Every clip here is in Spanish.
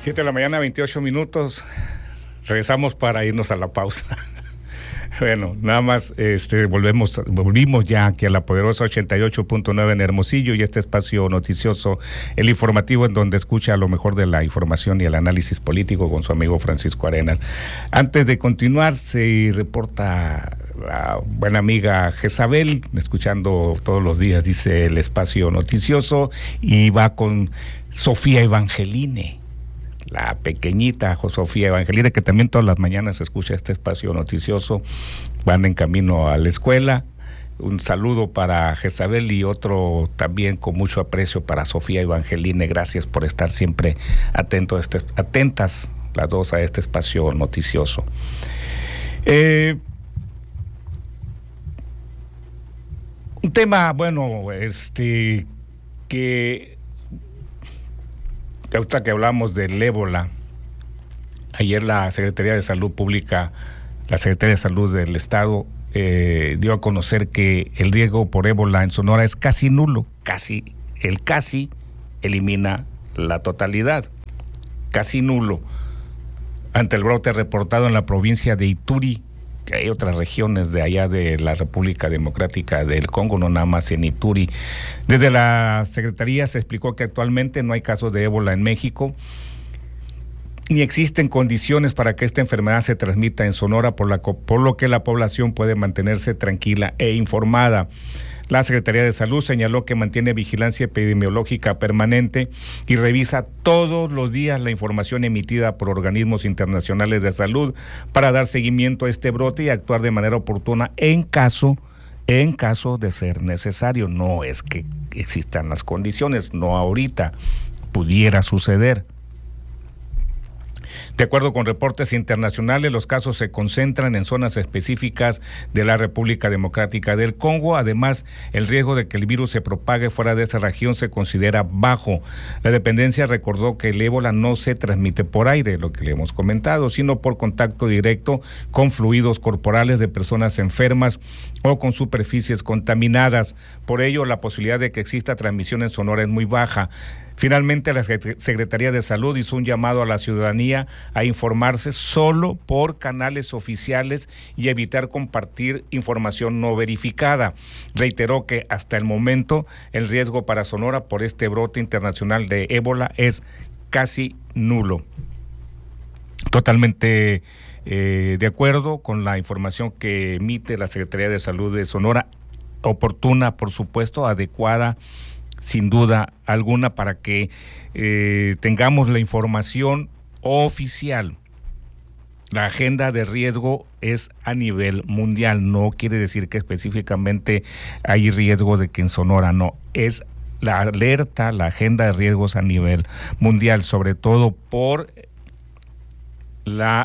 7 de la mañana, 28 minutos. Regresamos para irnos a la pausa. Bueno, nada más volvimos ya aquí a la poderosa 88.9 en Hermosillo y este espacio noticioso, el informativo, en donde escucha lo mejor de la información y el análisis político con su amigo Francisco Arenas. Antes de continuar, se reporta la buena amiga Jezabel, escuchando todos los días, dice el espacio noticioso, y va con Sofía Evangeline, la pequeñita Sofía Evangeline, que también todas las mañanas escucha este espacio noticioso. Van en camino a la escuela. Un saludo para Jezabel y otro también con mucho aprecio para Sofía Evangeline. Gracias por estar siempre atentas las dos a este espacio noticioso. Un tema, bueno, que ahorita que hablamos del ébola, ayer la Secretaría de Salud Pública, la Secretaría de Salud del Estado, dio a conocer que el riesgo por ébola en Sonora es casi nulo. Casi elimina la totalidad. Casi nulo. Ante el brote reportado en la provincia de Ituri, que hay otras regiones de allá de la República Democrática del Congo, no nada más en Ituri. Desde la Secretaría se explicó que actualmente no hay casos de ébola en México, ni existen condiciones para que esta enfermedad se transmita en Sonora, por lo que la población puede mantenerse tranquila e informada. La Secretaría de Salud señaló que mantiene vigilancia epidemiológica permanente y revisa todos los días la información emitida por organismos internacionales de salud para dar seguimiento a este brote y actuar de manera oportuna en caso de ser necesario. No es que existan las condiciones, no ahorita, pudiera suceder. De acuerdo con reportes internacionales, los casos se concentran en zonas específicas de la República Democrática del Congo. Además, el riesgo de que el virus se propague fuera de esa región se considera bajo. La dependencia recordó que el ébola no se transmite por aire, lo que le hemos comentado, sino por contacto directo con fluidos corporales de personas enfermas o con superficies contaminadas. Por ello, la posibilidad de que exista transmisión en Sonora es muy baja. Finalmente, la Secretaría de Salud hizo un llamado a la ciudadanía a informarse solo por canales oficiales y evitar compartir información no verificada. Reiteró que hasta el momento el riesgo para Sonora por este brote internacional de ébola es casi nulo. Totalmente de acuerdo con la información que emite la Secretaría de Salud de Sonora, oportuna, por supuesto, adecuada, sin duda alguna, para que tengamos la información oficial. La agenda de riesgo es a nivel mundial, no quiere decir que específicamente hay riesgo de que en Sonora no, es la alerta, la agenda de riesgos a nivel mundial, sobre todo por la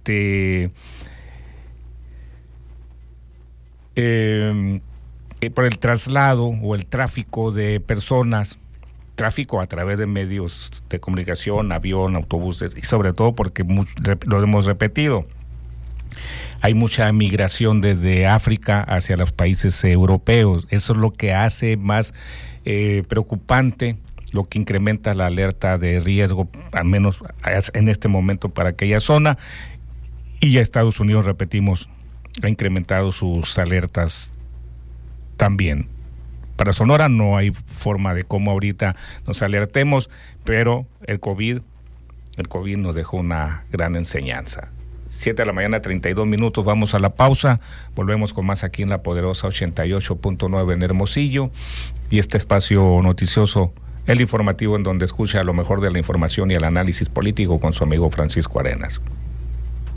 por el traslado o el tráfico de personas, tráfico a través de medios de comunicación, avión, autobuses, y sobre todo porque lo hemos repetido, hay mucha migración desde África hacia los países europeos. Eso es lo que hace más preocupante, lo que incrementa la alerta de riesgo, al menos en este momento, para aquella zona. Y ya Estados Unidos, repetimos, ha incrementado sus alertas también. Para Sonora no hay forma de cómo ahorita nos alertemos, pero el COVID nos dejó una gran enseñanza. 7 de la mañana, 32 minutos, vamos a la pausa, volvemos con más aquí en la poderosa 88.9 en Hermosillo, y este espacio noticioso, el informativo, en donde escucha lo mejor de la información y el análisis político con su amigo Francisco Arenas.